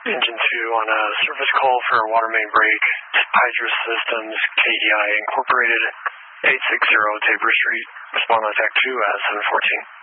Engine 2 on a service call for a water main break. Hydro Systems, KDI Incorporated, 860 Tabor Street. Respond on attack 2 at 714.